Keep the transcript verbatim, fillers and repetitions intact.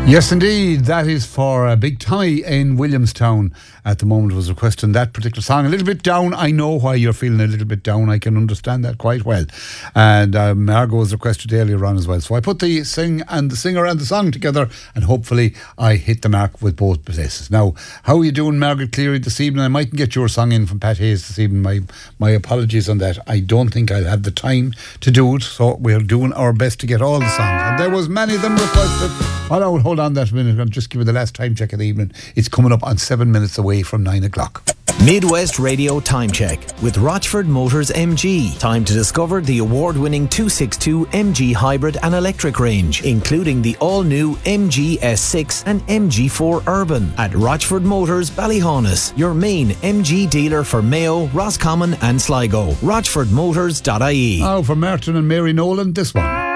Yes, indeed. That is for uh, Big Tommy in Williamstown at the moment was requesting that particular song. A little bit down. I know why you're feeling a little bit down. I can understand that quite well. And uh, Margot was requested earlier on as well. So I put the sing and the singer and the song together, and hopefully I hit the mark with both places. Now, how are you doing, Margaret Cleary, this evening? I mightn't get your song in from Pat Hayes this evening. My, my apologies on that. I don't think I'll have the time to do it. So we're doing our best to get all the songs. And there was many of them requested. Oh, no, hold on that a minute. I'll just give you the last time check of the evening. It's coming up on seven minutes away from nine o'clock. Midwest Radio Time Check with Rochford Motors M G. Time to discover the award-winning two sixty-two M G hybrid and electric range, including the all-new M G S six and M G four Urban at Rochford Motors Ballyhaunis, your main M G dealer for Mayo, Roscommon and Sligo. rochford motors dot I E. Oh, for Martin and Mary Nolan, this one.